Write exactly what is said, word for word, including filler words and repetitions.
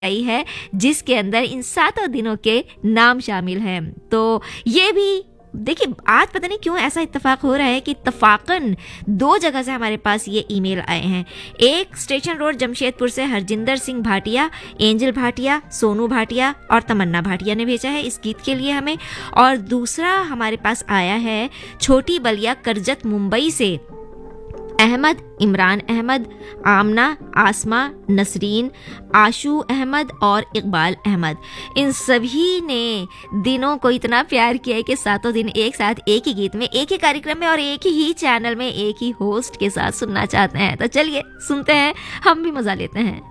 आई है जिसके अंदर इन सातों दिनों के नाम शामिल हैं। तो ये भी देखिए, आज पता नहीं क्यों ऐसा इत्तेफाक हो रहा है कि इत्तफाकन दो जगह से हमारे पास ये ईमेल आए हैं। एक स्टेशन रोड जमशेदपुर से हरजिंदर सिंह भाटिया, एंजल भाटिया, सोनू भाटिया और तमन्ना भाटिया ने भेजा है इस गीत के लिए हमें। और दूसरा हमारे पास आया है छोटी बलिया करजत मुंबई से अहमद, इमरान अहमद, आमना, आसमा, नसरीन, आशू अहमद और इकबाल अहमद। इन सभी ने दिनों को इतना प्यार किया है कि सातों दिन एक साथ एक ही गीत में, एक ही कार्यक्रम में और एक ही चैनल में एक ही होस्ट के साथ सुनना चाहते हैं। तो चलिए सुनते हैं, हम भी मजा लेते हैं।